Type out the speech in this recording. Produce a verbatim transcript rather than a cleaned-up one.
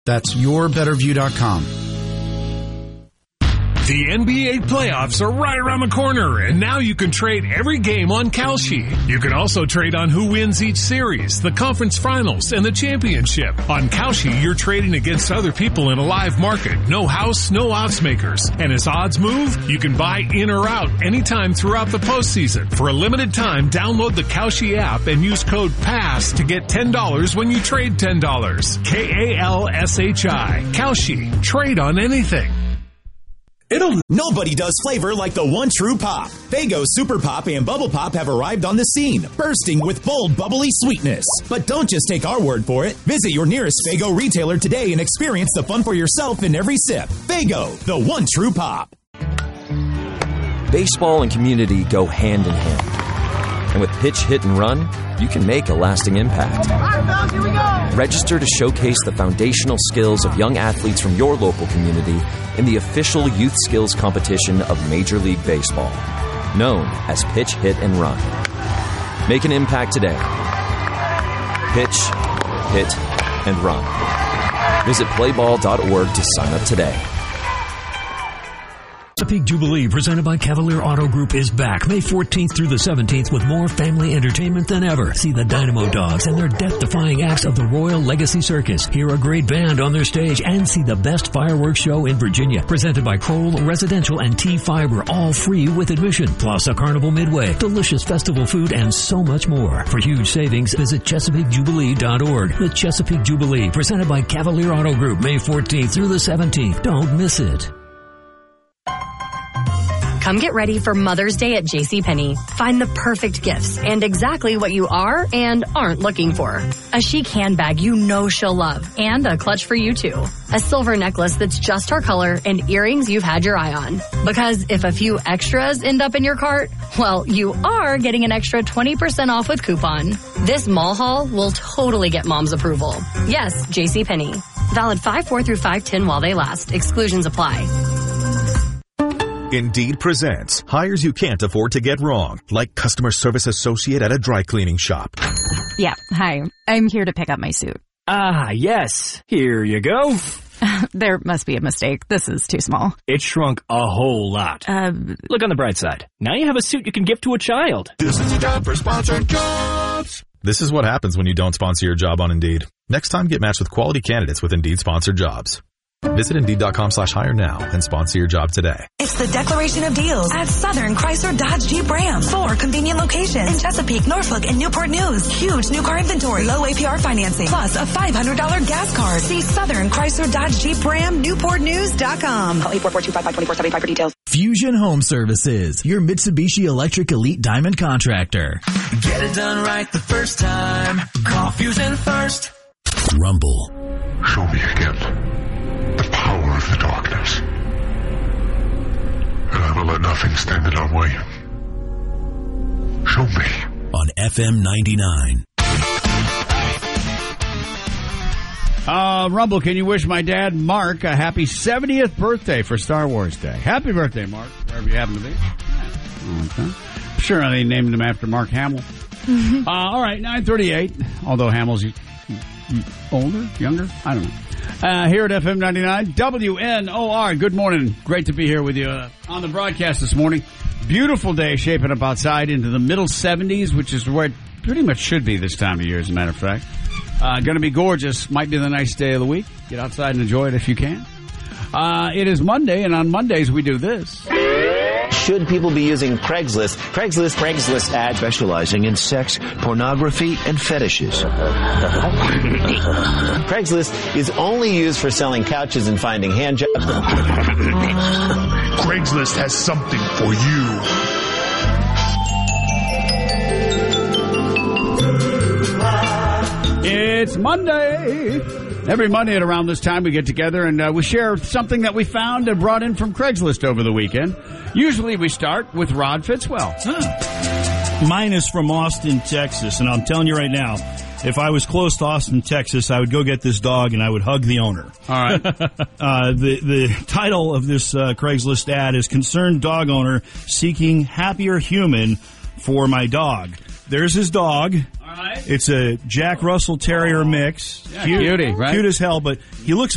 That's your better view dot com. The N B A playoffs are right around the corner, and now you can trade every game on Kalshi. You can also trade on who wins each series, the conference finals, and the championship. On Kalshi, you're trading against other people in a live market. No house, no odds makers. And as odds move, you can buy in or out anytime throughout the postseason. For a limited time, download the Kalshi app and use code PASS to get ten dollars when you trade ten dollars. K A L S H I. Kalshi. Trade on anything. It'll Nobody does flavor like the one true pop. Faygo Super Pop and Bubble Pop have arrived on the scene, bursting with bold, bubbly sweetness. But don't just take our word for it. Visit your nearest Faygo retailer today and experience the fun for yourself in every sip. Faygo, the one true pop. Baseball and community go hand in hand. And with Pitch, Hit, and Run, you can make a lasting impact. All right, fellas, here we go. Register to showcase the foundational skills of young athletes from your local community in the official youth skills competition of Major League Baseball, known as Pitch, Hit, and Run. Make an impact today. Pitch, Hit, and Run. Visit play ball dot org to sign up today. Chesapeake Jubilee, presented by Cavalier Auto Group, is back May fourteenth through the seventeenth with more family entertainment than ever. See the Dynamo Dogs and their death-defying acts of the Royal Legacy Circus. Hear a great band on their stage and see the best fireworks show in Virginia, presented by Kroll Residential and T-Fiber, all free with admission. Plus a Carnival Midway, delicious festival food, and so much more. For huge savings, visit Chesapeake Jubilee dot org. The Chesapeake Jubilee, presented by Cavalier Auto Group, May fourteenth through the seventeenth. Don't miss it. Come get ready for Mother's Day at JCPenney. Find the perfect gifts and exactly what you are and aren't looking for. A chic handbag you know she'll love, and a clutch for you too. A silver necklace that's just her color, and earrings you've had your eye on. Because if a few extras end up in your cart, well, you are getting an extra twenty percent off with coupon. This mall haul will totally get mom's approval. Yes, JCPenney. Valid five four through five ten while they last. Exclusions apply. Indeed presents hires you can't afford to get wrong, like customer service associate at a dry cleaning shop. Yeah, hi. I'm here to pick up my suit. Ah, yes. Here you go. There must be a mistake. This is too small. It shrunk a whole lot. Uh, Look on the bright side. Now you have a suit you can give to a child. This is a job for sponsored jobs. This is what happens when you don't sponsor your job on Indeed. Next time, get matched with quality candidates with Indeed sponsored jobs. Visit Indeed.com slash hire now and sponsor your job today. It's the Declaration of Deals at Southern Chrysler Dodge Jeep Ram. Four convenient locations in Chesapeake, Norfolk, and Newport News. Huge new car inventory, low A P R financing, plus a five hundred dollars gas card. See Southern Chrysler Dodge Jeep Ram, Newport News dot com. Call eight four four two five five two four seven five for details. Fusion Home Services, your Mitsubishi Electric Elite Diamond contractor. Get it done right the first time. Call Fusion first. Rumble. Show me again the power of the darkness, and I will let nothing stand in our way. Show me. On F M ninety-nine. Uh, Rumble, can you wish my dad, Mark, a happy seventieth birthday for Star Wars Day? Happy birthday, Mark, wherever you happen to be. Yeah. Okay. I'm sure they named him after Mark Hamill. uh, all right, nine thirty-eight, although Hamill's older, younger, I don't know. Uh, here at F M ninety-nine, W N O R. Good morning. Great to be here with you uh, on the broadcast this morning. Beautiful day shaping up outside into the middle seventies, which is where it pretty much should be this time of year, as a matter of fact. Uh, going to be gorgeous. Might be the nice day of the week. Get outside and enjoy it if you can. Uh, it is Monday, and on Mondays we do this. Should people be using Craigslist? Craigslist, Craigslist ad specializing in sex, pornography, and fetishes. Craigslist is only used for selling couches and finding hand jobs. Craigslist has something for you. It's Monday. Every Monday at around this time we get together and uh, we share something that we found and brought in from Craigslist over the weekend. Usually we start with Rod Fitzwell. Huh. Mine is from Austin, Texas, and I'm telling you right now, if I was close to Austin, Texas, I would go get this dog and I would hug the owner. All right. uh, the, the title of this uh, Craigslist ad is Concerned Dog Owner Seeking Happier Human for My Dog. There's his dog. All right. It's a Jack Russell Terrier mix. Yeah, cute, cutie, right? Cute as hell, but he looks